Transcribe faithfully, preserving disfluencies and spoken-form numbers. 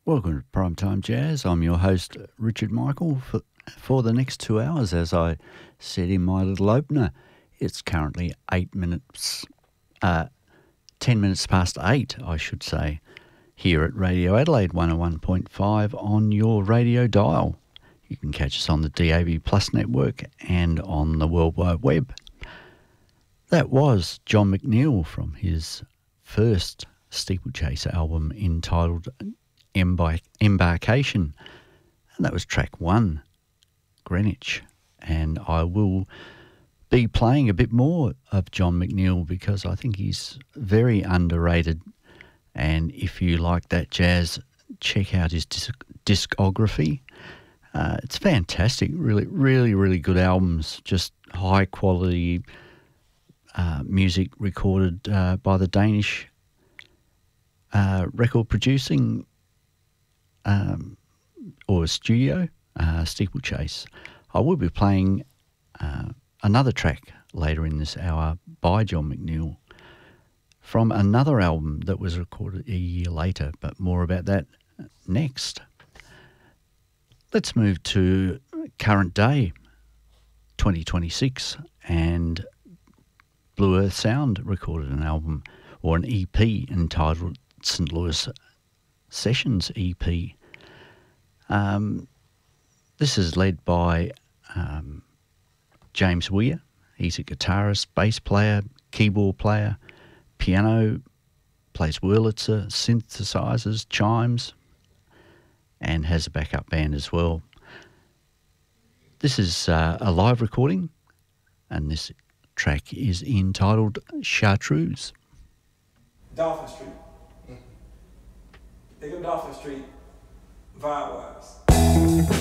Welcome to Primetime Jazz. I'm your host, Richard Michael, for, for the next two hours, as I said in my little opener. It's currently eight minutes, uh, ten minutes past eight, I should say, here at Radio Adelaide one oh one point five on your radio dial. You can catch us on the D A B Plus network and on the World Wide Web. That was John McNeil from his first Steeplechase album entitled Embar- Embarkation, and that was track one, Greenwich. And I will be playing a bit more of John McNeil because I think he's very underrated, and if you like that jazz, check out his disc- discography. Uh, it's fantastic, really, really, really good albums, just high quality uh, music recorded uh, by the Danish uh, record producing Um, or a studio, uh, Steeplechase. I will be playing uh, another track later in this hour by John McNeil from another album that was recorded a year later, but more about that next. Let's move to current day, twenty twenty-six, and Blue Earth Sound recorded an album, or an E P, entitled Saint Louis Sessions E P. Um, this is led by um, James Weir. He's a guitarist, bass player, keyboard player, piano, plays Wurlitzer, synthesizers, chimes, and has a backup band as well. This is uh, a live recording, and this track is entitled Chartreuse. Dolphin Street. Think of Dolphin Street vibe-wise.